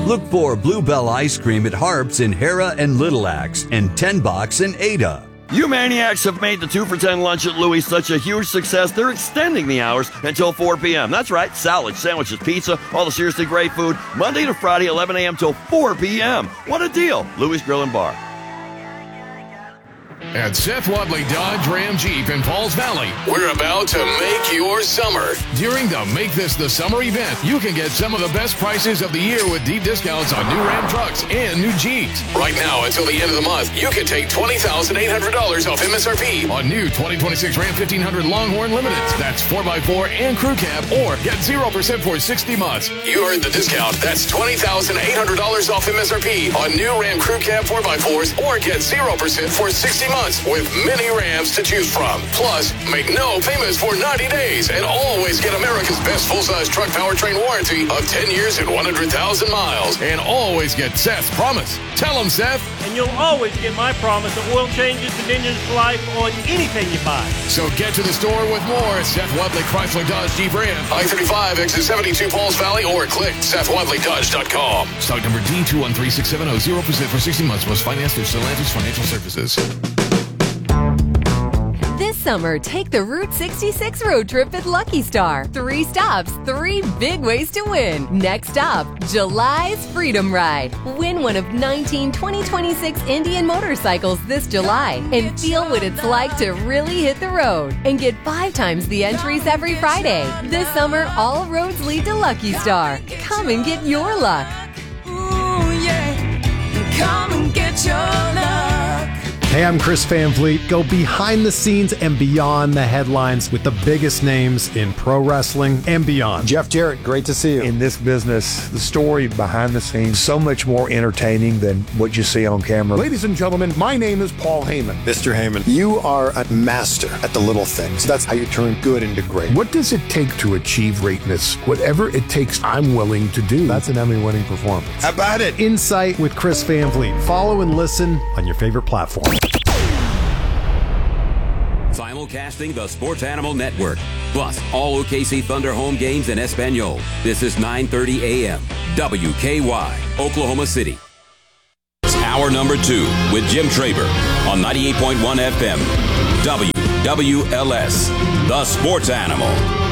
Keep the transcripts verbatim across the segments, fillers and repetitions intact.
Look for Bluebell ice cream at Harps in Hera and Little Axe and Ten Box in Ada. You maniacs have made the two for ten lunch at Louis such a huge success, they're extending the hours until four p.m. That's right, salads, sandwiches, pizza, all the seriously great food, Monday to Friday, eleven a.m. till four p.m. What a deal! Louis Grill and Bar. At Seth Wadley Dodge Ram Jeep in Pauls Valley, we're about to make your summer. During the Make This the Summer event, you can get some of the best prices of the year with deep discounts on new Ram trucks and new Jeeps. Right now, until the end of the month, you can take twenty thousand eight hundred dollars off M S R P on new twenty twenty-six Ram fifteen hundred Longhorn Limiteds. That's four by four and crew cab, or get zero percent for sixty months. You heard the discount. That's twenty thousand eight hundred dollars off M S R P on new Ram crew cab four by fours, or get zero percent for sixty months with many Rams to choose from. Plus, make no payments for ninety days and always get America's best full-size truck powertrain warranty of ten years and one hundred thousand miles. And always get Seth's promise. Tell him, Seth. And you'll always get my promise that oil changes Dominion for life on anything you buy. So get to the store with more. Seth Wadley Chrysler Dodge Jeep Ram. I thirty-five, exit seventy-two, Pauls Valley, or click Seth Wadley Dodge dot com. Stock number D two one three six seven zero, zero percent for sixty months. Was financed through Stellantis Financial Services. This summer, take the Route sixty-six road trip at Lucky Star. Three stops, three big ways to win. Next stop, July's Freedom Ride. Win one of nineteen twenty twenty-six Indian motorcycles this July and feel what it's like to really hit the road. And get five times the entries every Friday. This summer, all roads lead to Lucky Star. Come and get your luck. Ooh, yeah. Come and get your luck. Hey, I'm Chris Van Vliet. Go behind the scenes and beyond the headlines with the biggest names in pro wrestling and beyond. Jeff Jarrett, great to see you. In this business, the story behind the scenes, so much more entertaining than what you see on camera. Ladies and gentlemen, my name is Paul Heyman. Mister Heyman, you are a master at the little things. That's how you turn good into great. What does it take to achieve greatness? Whatever it takes, I'm willing to do. That's an Emmy-winning performance. How about it? Insight with Chris Van Vliet. Follow and listen on your favorite platform. Simulcasting the Sports Animal Network, plus all O K C Thunder home games in Espanol. This is nine thirty a.m. W K Y, Oklahoma City. Hour number two with Jim Traber on ninety-eight point one F M. W W L S, the Sports Animal.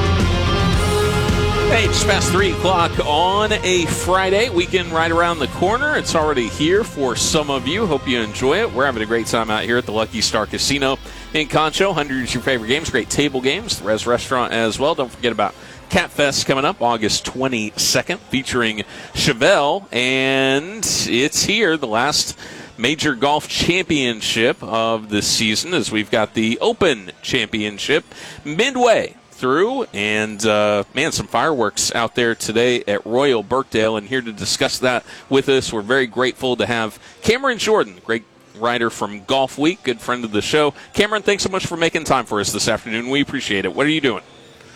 Hey, just past three o'clock on a Friday. Weekend right around the corner. It's already here for some of you. Hope you enjoy it. We're having a great time out here at the Lucky Star Casino in Concho. Hundreds of your favorite games, great table games, the Res Restaurant as well. Don't forget about Cat Fest coming up August twenty-second, featuring Chevelle. And it's here, the last major golf championship of the season, as we've got the Open Championship midway through, and uh, man, some fireworks out there today at Royal Birkdale. And here to discuss that with us, we're very grateful to have Cameron Jordan, great writer from Golf Week, good friend of the show. Cameron, thanks so much for making time for us this afternoon. We appreciate it. What are you doing?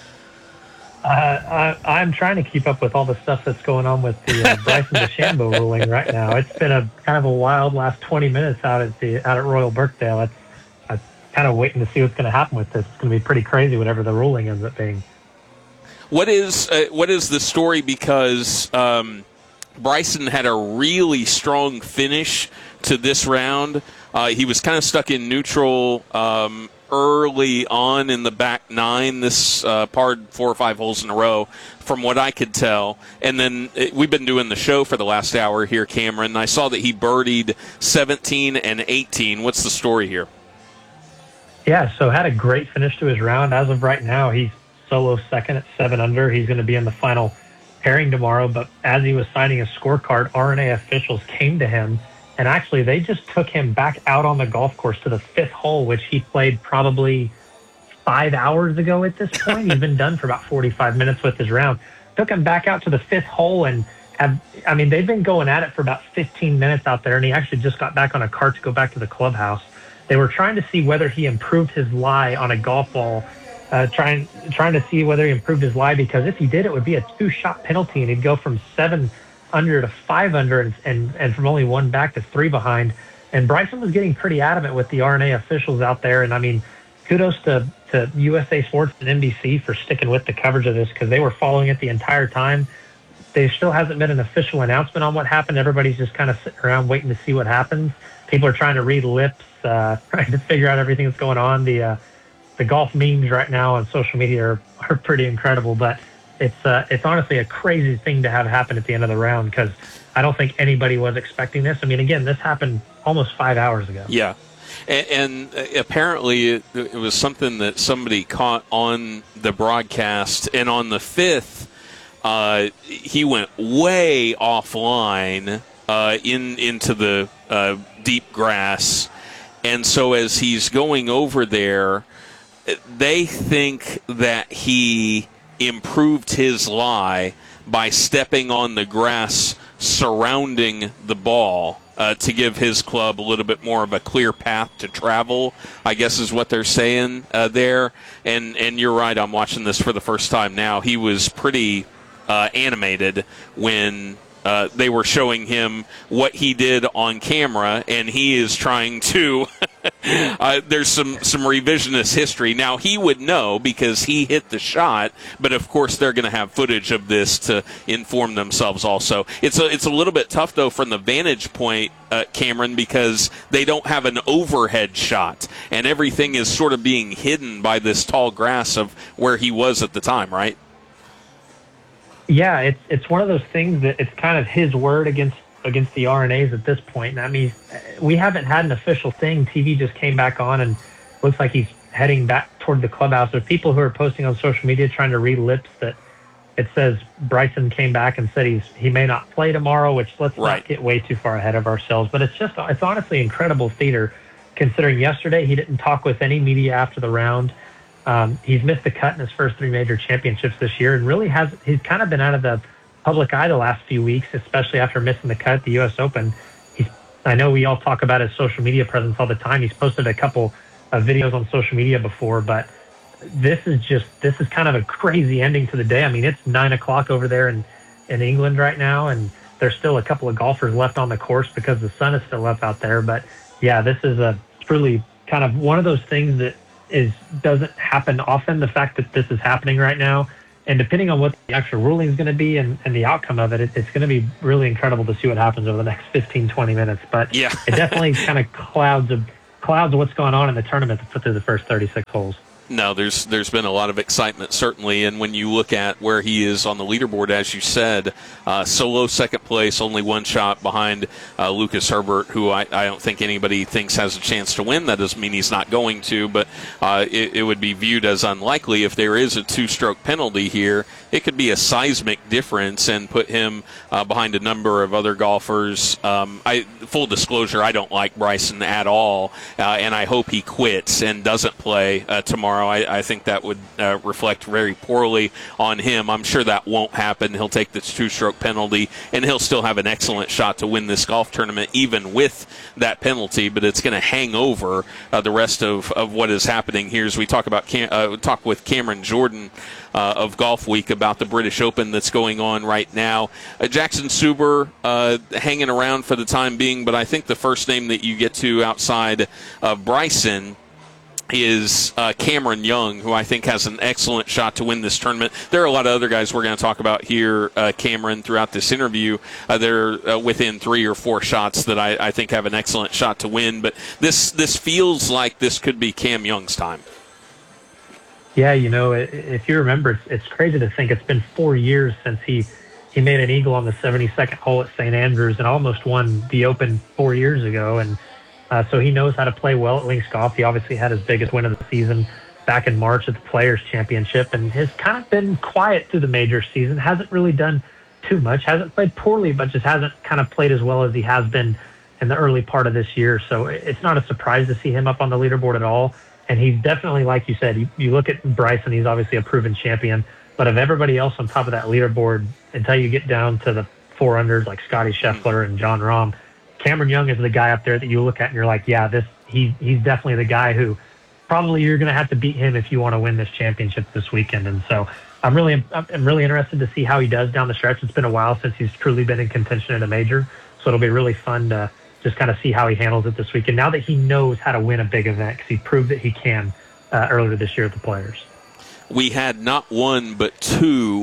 Uh, I, I'm trying to keep up with all the stuff that's going on with the uh, Bryson DeChambeau ruling right now. It's been a kind of a wild last twenty minutes out at the out at Royal Birkdale. It's kind of waiting to see what's going to happen with this. It's going to be pretty crazy, whatever the ruling ends up being. What is uh, what is the story? Because um, Bryson had a really strong finish to this round. Uh, he was kind of stuck in neutral um, early on in the back nine, this uh, parred four or five holes in a row, from what I could tell. And then it, we've been doing the show for the last hour here, Cameron. I saw that he birdied seventeen and eighteen. What's the story here? Yeah, so had a great finish to his round. As of right now, he's solo second at seven under. He's going to be in the final pairing tomorrow. But as he was signing his scorecard, R N A officials came to him, and actually they just took him back out on the golf course to the fifth hole, which he played probably five hours ago at this point. He's been done for about forty-five minutes with his round. Took him back out to the fifth hole, and have, I mean, they've been going at it for about fifteen minutes out there, and he actually just got back on a cart to go back to the clubhouse. They were trying to see whether he improved his lie on a golf ball, uh, trying trying to see whether he improved his lie, because if he did, it would be a two-shot penalty, and he'd go from seven under to five under and, and, and from only one back to three behind. And Bryson was getting pretty adamant with the R N A officials out there. And, I mean, kudos to, to U S A Sports and N B C for sticking with the coverage of this, because they were following it the entire time. there still hasn't been an official announcement on what happened. Everybody's just kind of sitting around waiting to see what happens. People are trying to read lips, uh, trying to figure out everything that's going on. The uh, the golf memes right now on social media are, are pretty incredible, but it's uh, it's honestly a crazy thing to have happen at the end of the round because I don't think anybody was expecting this. I mean, again, this happened almost five hours ago. Yeah. And, and apparently it, it was something that somebody caught on the broadcast, and on the fifth, uh, he went way offline uh, in into the uh, deep grass. And so as he's going over there, they think that he improved his lie by stepping on the grass surrounding the ball uh, to give his club a little bit more of a clear path to travel, I guess is what they're saying uh, there. And, and you're right, I'm watching this for the first time now. He was pretty uh, animated when uh, they were showing him what he did on camera, and he is trying to uh, there's some, some revisionist history. Now, he would know because he hit the shot, but of course they're going to have footage of this to inform themselves also. It's a, it's a little bit tough, though, from the vantage point, uh, Cameron, because they don't have an overhead shot, and everything is sort of being hidden by this tall grass of where he was at the time, right? Yeah, it's it's one of those things that it's kind of his word against against the R N As at this point. And I mean, we haven't had an official thing. T V just came back on and looks like he's heading back toward the clubhouse. There's people who are posting on social media trying to read lips that it says Bryson came back and said he's he may not play tomorrow, which let's right. not get way too far ahead of ourselves. But it's just it's honestly incredible theater considering yesterday he didn't talk with any media after the round. Um, he's missed the cut in his first three major championships this year and really has he's kind of been out of the public eye the last few weeks, especially after missing the cut at the U S Open. He's, I know we all talk about his social media presence all the time. He's posted a couple of videos on social media before, but this is just this is kind of a crazy ending to the day. I mean, it's nine o'clock over there in, in England right now, and there's still a couple of golfers left on the course because the sun is still up out there. But yeah, this is a truly kind of one of those things that is doesn't happen often, the fact that this is happening right now. And depending on what the actual ruling is going to be and, and the outcome of it, it, it's going to be really incredible to see what happens over the next fifteen, twenty minutes. But yeah. it definitely kind of clouds of clouds of what's going on in the tournament to put through the first thirty-six holes. No, there's there's been a lot of excitement, certainly, and when you look at where he is on the leaderboard, as you said, uh, solo second place, only one shot behind uh, Lucas Herbert, who I, I don't think anybody thinks has a chance to win. That doesn't mean he's not going to, but uh, it, it would be viewed as unlikely if there is a two-stroke penalty here. It could be a seismic difference and put him uh, behind a number of other golfers. Um, I, full disclosure, I don't like Bryson at all, uh, and I hope he quits and doesn't play uh, tomorrow. I, I think that would uh, reflect very poorly on him. I'm sure that won't happen. He'll take this two-stroke penalty, and he'll still have an excellent shot to win this golf tournament, even with that penalty. But it's going to hang over uh, the rest of, of what is happening here as we talk about Cam- uh, talk with Cameron Jordan uh, of Golf Week about the British Open that's going on right now. Uh, Jackson Suber uh, hanging around for the time being, but I think the first name that you get to outside of Bryson is uh, Cameron Young, who I think has an excellent shot to win this tournament. There are a lot of other guys we're going to talk about here, uh, Cameron, throughout this interview. Uh, they're uh, within three or four shots that I, I think have an excellent shot to win. But this this feels like this could be Cam Young's time. Yeah, you know, if you remember, it's, it's crazy to think it's been four years since he, he made an eagle on the seventy-second hole at Saint Andrews and almost won the Open four years ago. And Uh, so he knows how to play well at Links Golf. He obviously had his biggest win of the season back in March at the Players' Championship and has kind of been quiet through the major season. Hasn't really done too much. Hasn't played poorly, but just hasn't kind of played as well as he has been in the early part of this year. So it's not a surprise to see him up on the leaderboard at all. And he's definitely, like you said, you, you look at Bryson, he's obviously a proven champion. But of everybody else on top of that leaderboard, until you get down to the four-unders like Scotty Scheffler and Jon Rahm, Cameron Young is the guy up there that you look at and you're like, yeah, this he he's definitely the guy who probably you're going to have to beat him if you want to win this championship this weekend. And so I'm really I'm really interested to see how he does down the stretch. It's been a while since he's truly been in contention at a major, so it'll be really fun to just kind of see how he handles it this weekend. Now that he knows how to win a big event, because he proved that he can uh, earlier this year at the Players. We had not one but two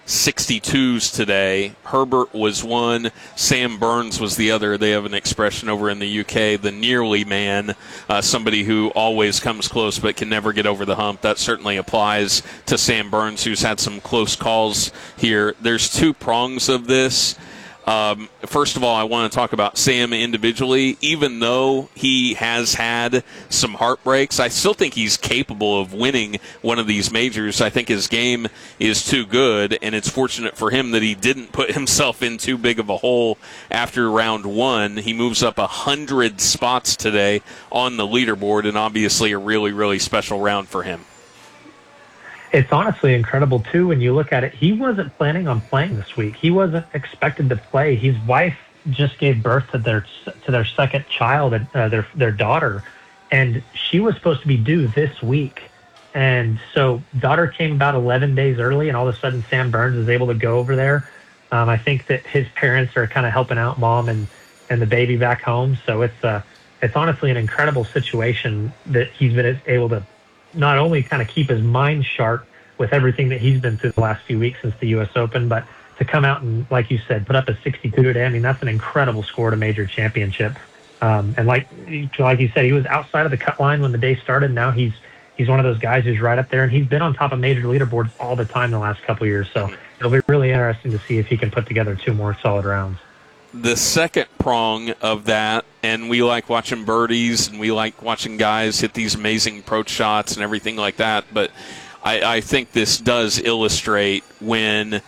sixty-twos today. Herbert was one. Sam Burns was the other. They have an expression over in the U K, the nearly man, uh, somebody who always comes close but can never get over the hump. That certainly applies to Sam Burns, who's had some close calls here. There's two prongs of this. Um, first of all, I want to talk about Sam individually. Even though he has had some heartbreaks, I still think he's capable of winning one of these majors. I think his game is too good, and it's fortunate for him that he didn't put himself in too big of a hole after round one. He moves up one hundred spots today on the leaderboard, and obviously a really, really special round for him. It's honestly incredible, too, when you look at it. He wasn't planning on playing this week. He wasn't expected to play. His wife just gave birth to their to their second child, uh, their their daughter, and she was supposed to be due this week. And so daughter came about eleven days early, and all of a sudden Sam Burns is able to go over there. Um, I think that his parents are kind of helping out mom and, and the baby back home. So it's, uh, it's honestly an incredible situation that he's been able to not only kind of keep his mind sharp with everything that he's been through the last few weeks since the U S Open, but to come out and, like you said, put up a sixty-two today, I mean, that's an incredible score at a major championship. Um, and like like you said, he was outside of the cut line when the day started. Now he's he's one of those guys who's right up there, and he's been on top of major leaderboards all the time the last couple of years. So it'll be really interesting to see if he can put together two more solid rounds. The second prong of that, and we like watching birdies and we like watching guys hit these amazing approach shots and everything like that, but I, I think this does illustrate when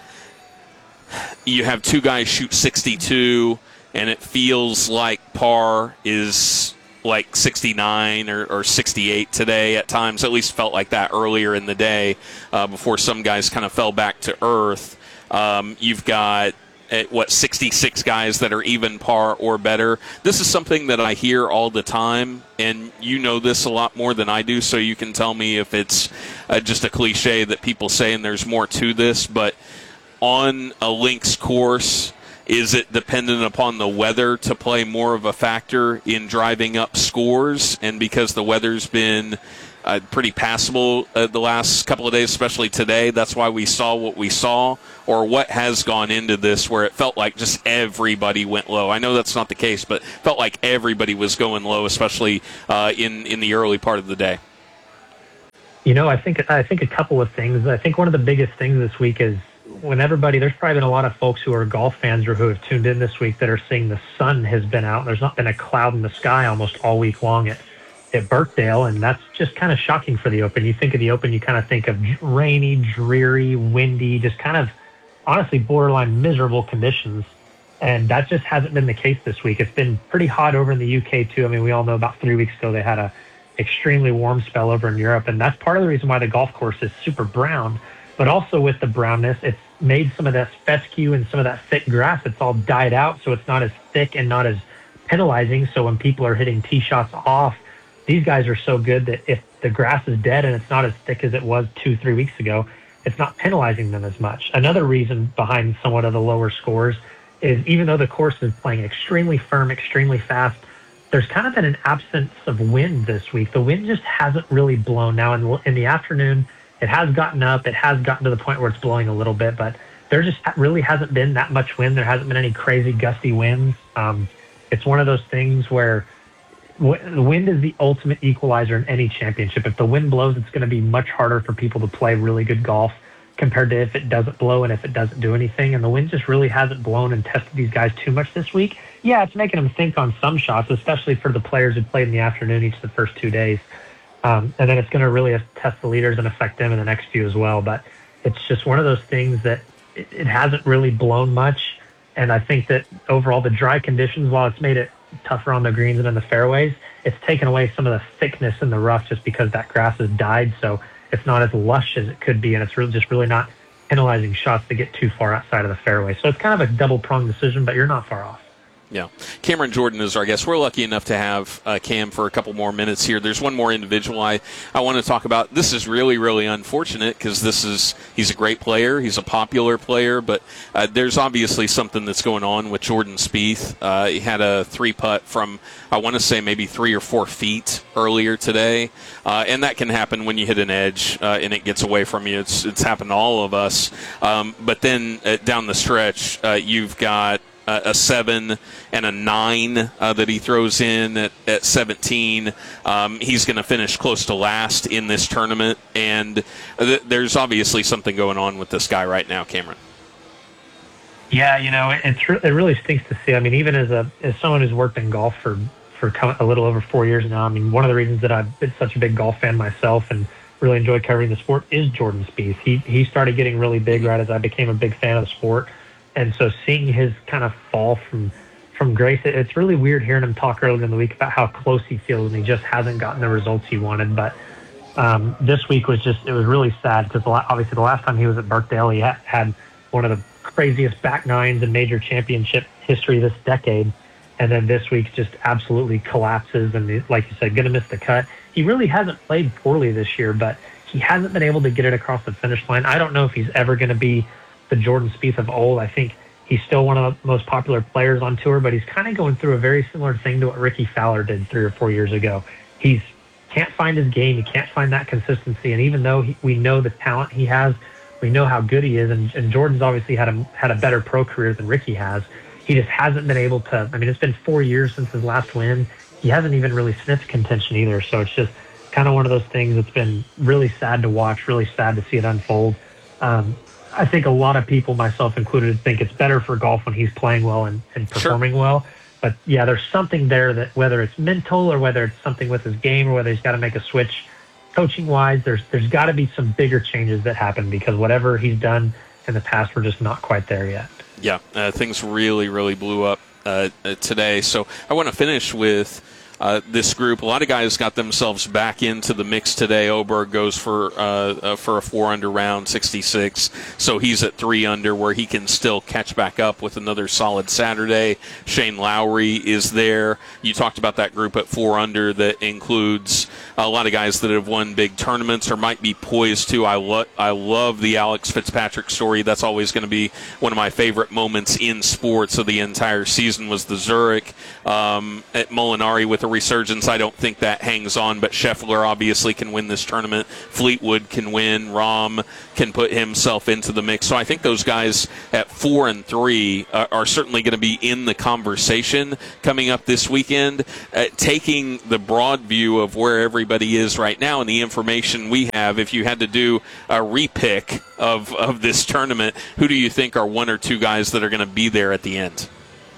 you have two guys shoot sixty-two and it feels like par is like sixty-nine or, or sixty-eight today at times. At least felt like that earlier in the day uh, before some guys kind of fell back to earth. Um, you've got at what sixty-six guys that are even par or better. This is something that I hear all the time, and you know this a lot more than I do, so you can tell me if it's uh, just a cliche that people say and there's more to this. But on a links course, is it dependent upon the weather to play more of a factor in driving up scores? And because the weather's been Uh, pretty passable uh, the last couple of days, especially today, that's why we saw what we saw? Or what has gone into this where it felt like just everybody went low? I know that's not the case, but felt like everybody was going low, especially uh, in, in the early part of the day. You know, I think I think a couple of things. I think one of the biggest things this week is when everybody, there's probably been a lot of folks who are golf fans or who have tuned in this week that are seeing the sun has been out. There's not been a cloud in the sky almost all week long at at Birkdale, and that's just kind of shocking for the Open. You think of the Open, you kind of think of rainy, dreary, windy, just kind of honestly borderline miserable conditions, and that just hasn't been the case this week. It's been pretty hot over in the U K too. I mean, we all know about three weeks ago they had a extremely warm spell over in Europe, and that's part of the reason why the golf course is super brown. But also with the brownness, it's made some of that fescue and some of that thick grass, it's all died out, so it's not as thick and not as penalizing. So when people are hitting tee shots off, these guys are so good that if the grass is dead and it's not as thick as it was two, three weeks ago, it's not penalizing them as much. Another reason behind somewhat of the lower scores is even though the course is playing extremely firm, extremely fast, there's kind of been an absence of wind this week. The wind just hasn't really blown. Now, in, in the afternoon, it has gotten up. It has gotten to the point where it's blowing a little bit, but there just really hasn't been that much wind. There hasn't been any crazy gusty winds. Um, it's one of those things where the wind is the ultimate equalizer in any championship. If the wind blows, it's going to be much harder for people to play really good golf compared to if it doesn't blow and if it doesn't do anything. And the wind just really hasn't blown and tested these guys too much this week. Yeah, it's making them think on some shots, especially for the players who played in the afternoon each of the first two days. Um, and then it's going to really test the leaders and affect them in the next few as well. But it's just one of those things that it, it hasn't really blown much. And I think that overall the dry conditions, while it's made it tougher on the greens and in the fairways, it's taken away some of the thickness in the rough just because that grass has died, so it's not as lush as it could be, and it's really just really not penalizing shots to get too far outside of the fairway. So it's kind of a double-pronged decision, but you're not far off. Yeah. Cameron Jordan is our guest. We're lucky enough to have uh, Cam for a couple more minutes here. There's one more individual I, I want to talk about. This is really, really unfortunate because this is he's a great player. He's a popular player, but uh, there's obviously something that's going on with Jordan Spieth. Uh, he had a three-putt from, I want to say, maybe three or four feet earlier today, uh, and that can happen when you hit an edge uh, and it gets away from you. It's, it's happened to all of us. Um, but then uh, down the stretch, uh, you've got Uh, a seven and a nine uh, that he throws in at, at seventeen. Um, he's going to finish close to last in this tournament, and th- there's obviously something going on with this guy right now, Cameron. Yeah, you know, it, it's re- it really stinks to see. I mean, even as a as someone who's worked in golf for for a little over four years now, I mean, one of the reasons that I've been such a big golf fan myself and really enjoy covering the sport is Jordan Spieth. He he started getting really big right as I became a big fan of the sport. And so seeing his kind of fall from from grace, it's really weird hearing him talk earlier in the week about how close he feels and he just hasn't gotten the results he wanted. But um, this week was just, it was really sad because obviously the last time he was at Birkdale, he ha- had one of the craziest back nines in major championship history this decade. And then this week just absolutely collapses and, like you said, going to miss the cut. He really hasn't played poorly this year, but he hasn't been able to get it across the finish line. I don't know if he's ever going to be the Jordan Spieth of old. I think he's still one of the most popular players on tour, but he's kind of going through a very similar thing to what Ricky Fowler did three or four years ago. He's can't find his game. He can't find that consistency. And even though he, we know the talent he has, we know how good he is, and, and Jordan's obviously had a, had a better pro career than Ricky has. He just hasn't been able to, I mean, it's been four years since his last win. He hasn't even really sniffed contention either. So it's just kind of one of those things that's been really sad to watch, really sad to see it unfold. Um, I think a lot of people, myself included, think it's better for golf when he's playing well and, and performing sure. well. But, yeah, there's something there that whether it's mental or whether it's something with his game or whether he's got to make a switch, coaching-wise, there's there's got to be some bigger changes that happen because whatever he's done in the past, we're just not quite there yet. Yeah, uh, things really, really blew up uh, today. So I want to finish with Uh, this group. A lot of guys got themselves back into the mix today. Oberg goes for uh, uh, for a four under round, sixty-six. So he's at three under, where he can still catch back up with another solid Saturday. Shane Lowry is there. You talked about that group at four under that includes a lot of guys that have won big tournaments or might be poised to. I lo- I love the Alex Fitzpatrick story. That's always going to be one of my favorite moments in sports of the entire season was the Zurich um, at Molinari with a resurgence. I don't think that hangs on, but Scheffler obviously can win this tournament. Fleetwood can win. Rahm can put himself into the mix. So I think those guys at four and three uh, are certainly going to be in the conversation coming up this weekend. Uh, taking the broad view of where everybody is right now and the information we have, if you had to do a repick of, of this tournament, who do you think are one or two guys that are going to be there at the end?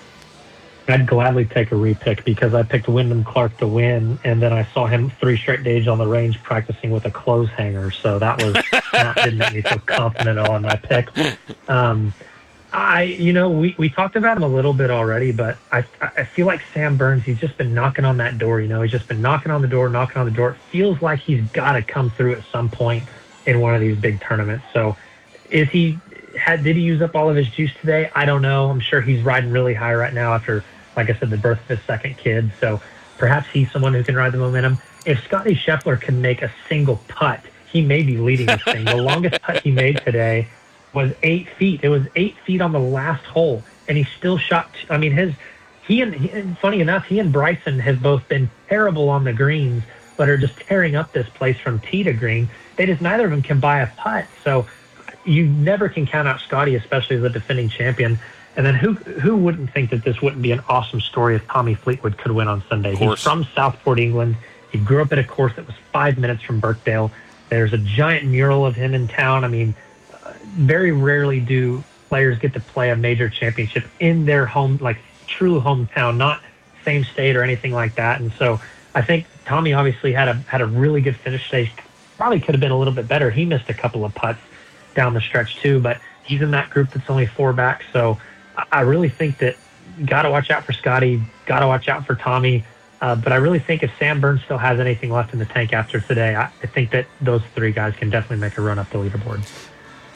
I'd gladly take a repick because I picked Wyndham Clark to win, and then I saw him three straight days on the range practicing with a clothes hanger. So that was that didn't make me feel confident at all in my pick. Um, I, you know, we, we talked about him a little bit already, but I I feel like Sam Burns, he's just been knocking on that door. You know, he's just been knocking on the door, knocking on the door. It feels like he's got to come through at some point in one of these big tournaments. So is he had did he use up all of his juice today? I don't know. I'm sure he's riding really high right now after, like I said, the birth of his second kid. So perhaps he's someone who can ride the momentum. If Scotty Scheffler can make a single putt, he may be leading this thing. The longest putt he made today was eight feet. It was eight feet on the last hole, and he still shot. I mean, his he and, he, and funny enough, he and Bryson have both been terrible on the greens, but are just tearing up this place from tee to green. They just neither of them can buy a putt. So you never can count out Scotty, especially as the defending champion. And then who who wouldn't think that this wouldn't be an awesome story if Tommy Fleetwood could win on Sunday? He's from Southport, England. He grew up at a course that was five minutes from Birkdale. There's a giant mural of him in town. I mean, uh, very rarely do players get to play a major championship in their home, like true hometown, not same state or anything like that. And so I think Tommy obviously had a had a really good finish today. Probably could have been a little bit better. He missed a couple of putts down the stretch too, but he's in that group that's only four back. So I really think that got to watch out for Scotty, got to watch out for Tommy. Uh, but I really think if Sam Burns still has anything left in the tank after today, I, I think that those three guys can definitely make a run up the leaderboard.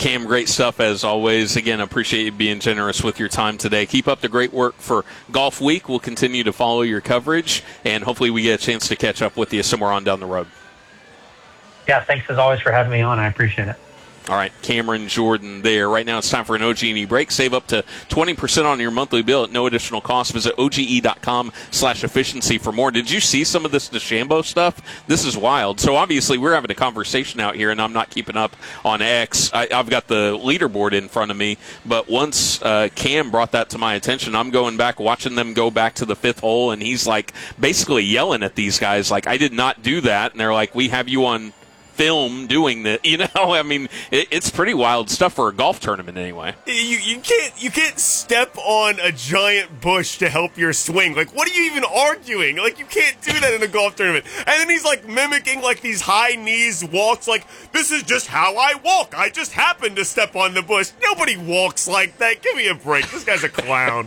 Cam, great stuff as always. Again, appreciate you being generous with your time today. Keep up the great work for Golf Week. We'll continue to follow your coverage, and hopefully we get a chance to catch up with you somewhere on down the road. Yeah, thanks as always for having me on. I appreciate it. All right, Cameron Jordan there. Right now it's time for an O G and E break. Save up to twenty percent on your monthly bill at no additional cost. Visit O G E dot com slash efficiency for more. Did you see some of this DeChambeau stuff? This is wild. So obviously we're having a conversation out here, and I'm not keeping up on X. I, I've got the leaderboard in front of me, but once uh, Cam brought that to my attention, I'm going back, watching them go back to the fifth hole, and he's like basically yelling at these guys like, I did not do that. And they're like, we have you on film doing that, you know. I mean, it, it's pretty wild stuff for a golf tournament anyway. You you can't you can't step on a giant bush to help your swing. Like, what are you even arguing? Like, you can't do that in a golf tournament. And then he's like mimicking like these high knees walks. Like, this is just how I walk. I just happened to step on the bush. Nobody walks like that. Give me a break. This guy's a clown.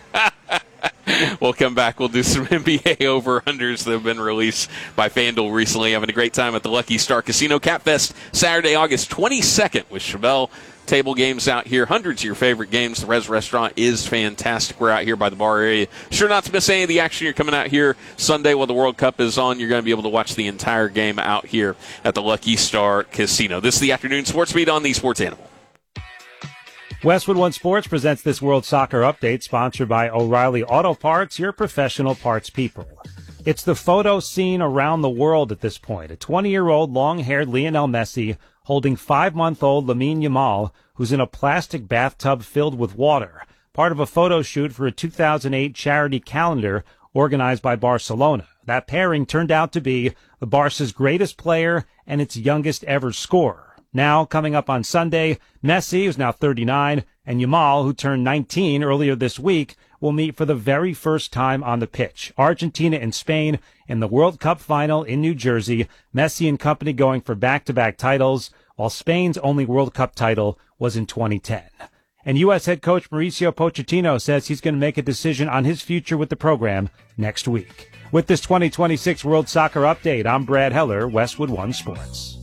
We'll come back. We'll do some N B A over-unders that have been released by FanDuel recently. Having a great time at the Lucky Star Casino CapFest Saturday, August twenty-second with Chevelle. Table games out here. Hundreds of your favorite games. The Res Restaurant is fantastic. We're out here by the bar area. Sure not to miss any of the action. You're coming out here Sunday while the World Cup is on. You're going to be able to watch the entire game out here at the Lucky Star Casino. This is the Afternoon Sports Beat on the Sports Animal. Westwood One Sports presents this World Soccer Update, sponsored by O'Reilly Auto Parts, your professional parts people. It's the photo seen around the world at this point. A twenty-year-old long-haired Lionel Messi holding five-month-old Lamine Yamal, who's in a plastic bathtub filled with water, part of a photo shoot for a two thousand eight charity calendar organized by Barcelona. That pairing turned out to be the Barca's greatest player and its youngest ever scorer. Now, coming up on Sunday, Messi, who's now thirty-nine, and Yamal, who turned nineteen earlier this week, will meet for the very first time on the pitch. Argentina and Spain in the World Cup final in New Jersey. Messi and company going for back-to-back titles, while Spain's only World Cup title was in twenty ten. And U S head coach Mauricio Pochettino says he's going to make a decision on his future with the program next week. With this twenty twenty-six World Soccer Update, I'm Brad Heller, Westwood One Sports.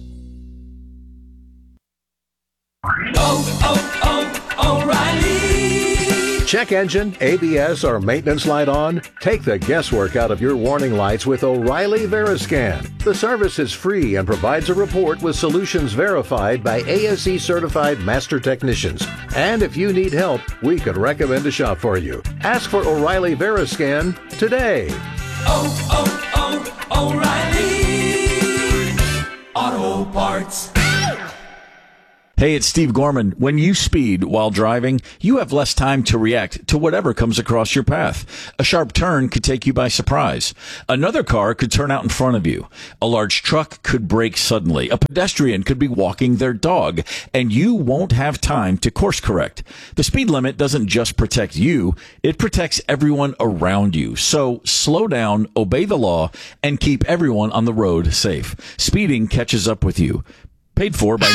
Oh, oh, O'Reilly. Check engine, A B S, or maintenance light on? Take the guesswork out of your warning lights with O'Reilly Veriscan. The service is free and provides a report with solutions verified by A S E-certified master technicians. And if you need help, we could recommend a shop for you. Ask for O'Reilly Veriscan today. Oh, oh, oh, O'Reilly Auto Parts. Hey, it's Steve Gorman. When you speed while driving, you have less time to react to whatever comes across your path. A sharp turn could take you by surprise. Another car could turn out in front of you. A large truck could brake suddenly. A pedestrian could be walking their dog, and you won't have time to course correct. The speed limit doesn't just protect you, it protects everyone around you. So slow down, obey the law, and keep everyone on the road safe. Speeding catches up with you. Paid for by...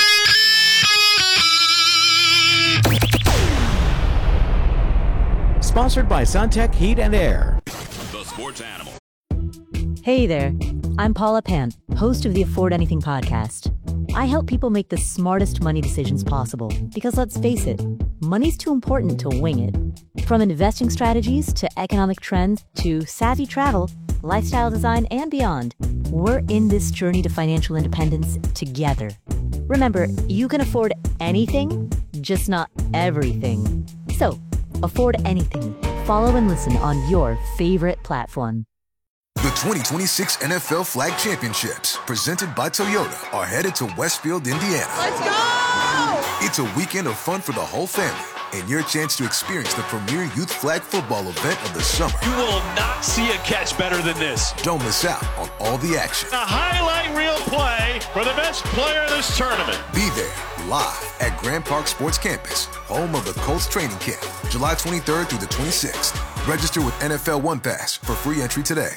Sponsored by Suntech Heat and Air. The Sports Animal. Hey there, I'm Paula Pan, host of the Afford Anything podcast. I help people make the smartest money decisions possible because, let's face it, money's too important to wing it. From investing strategies to economic trends to savvy travel, lifestyle design, and beyond, we're in this journey to financial independence together. Remember, you can afford anything, just not everything. So, afford anything. Follow and listen on your favorite platform. The twenty twenty-six N F L Flag Championships, presented by Toyota, are headed to Westfield, Indiana. Let's go! It's a weekend of fun for the whole family and your chance to experience the premier youth flag football event of the summer. You will not see a catch better than this. Don't miss out on all the action. A highlight reel play for the best player in this tournament. Be there live at Grand Park Sports Campus, home of the Colts training camp, July twenty-third through the twenty-sixth. Register with N F L One Pass for free entry today.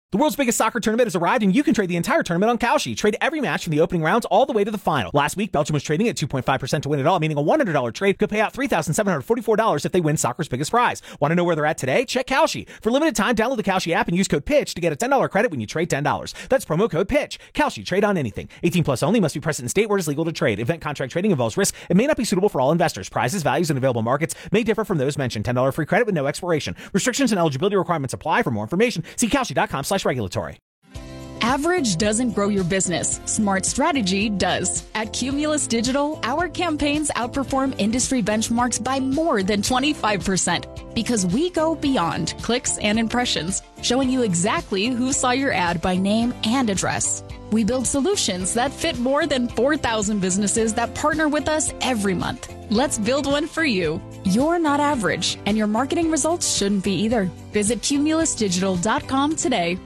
The world's biggest soccer tournament has arrived, and you can trade the entire tournament on Kalshi. Trade every match from the opening rounds all the way to the final. Last week, Belgium was trading at two point five percent to win it all, meaning a one hundred dollars trade could pay out three thousand seven hundred forty-four dollars if they win soccer's biggest prize. Want to know where they're at today? Check Kalshi. For limited time, download the Kalshi app and use code PITCH to get a ten dollars credit when you trade ten dollars. That's promo code PITCH. Kalshi. Trade on anything. eighteen plus only. Must be present in state where it is legal to trade. Event contract trading involves risk. It may not be suitable for all investors. Prizes, values, and available markets may differ from those mentioned. ten dollars free credit with no expiration. Restrictions and eligibility requirements apply. For more information, see Kalshi.com slash regulatory. Average doesn't grow your business. Smart strategy does. At Cumulus Digital, our campaigns outperform industry benchmarks by more than twenty-five percent because we go beyond clicks and impressions, showing you exactly who saw your ad by name and address. We build solutions that fit more than four thousand businesses that partner with us every month. Let's build one for you. You're not average, and your marketing results shouldn't be either. Visit cumulus digital dot com today.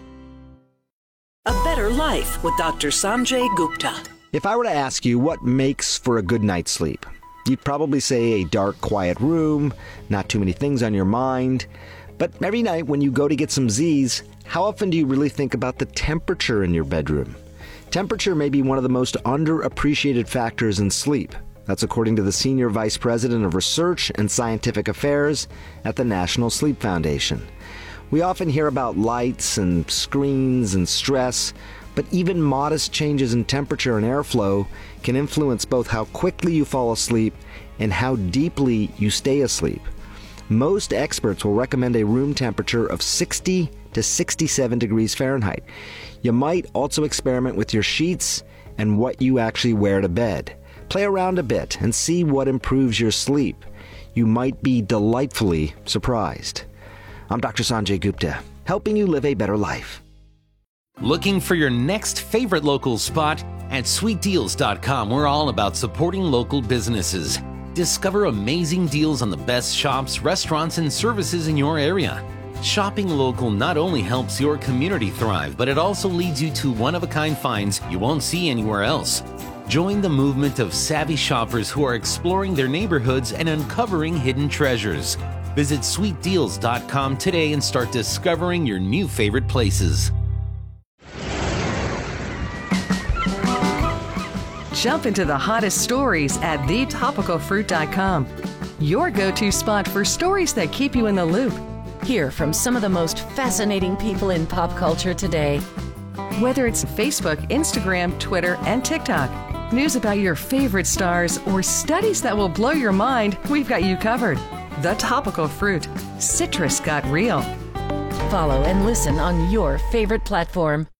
A Better Life with Doctor Sanjay Gupta. If I were to ask you what makes for a good night's sleep, you'd probably say a dark, quiet room, not too many things on your mind. But every night when you go to get some Z's, how often do you really think about the temperature in your bedroom? Temperature may be one of the most underappreciated factors in sleep. That's according to the Senior Vice President of Research and Scientific Affairs at the National Sleep Foundation. We often hear about lights and screens and stress, but even modest changes in temperature and airflow can influence both how quickly you fall asleep and how deeply you stay asleep. Most experts will recommend a room temperature of sixty to sixty-seven degrees Fahrenheit. You might also experiment with your sheets and what you actually wear to bed. Play around a bit and see what improves your sleep. You might be delightfully surprised. I'm Doctor Sanjay Gupta, helping you live a better life. Looking for your next favorite local spot? At sweet deals dot com, we're all about supporting local businesses. Discover amazing deals on the best shops, restaurants, and services in your area. Shopping local not only helps your community thrive, but it also leads you to one-of-a-kind finds you won't see anywhere else. Join the movement of savvy shoppers who are exploring their neighborhoods and uncovering hidden treasures. Visit sweet deals dot com today and start discovering your new favorite places. Jump into the hottest stories at the topical fruit dot com. Your go-to spot for stories that keep you in the loop. Hear from some of the most fascinating people in pop culture today. Whether it's Facebook, Instagram, Twitter, and TikTok, news about your favorite stars, or studies that will blow your mind, we've got you covered. The Topical Fruit. Citrus got real. Follow and listen on your favorite platform.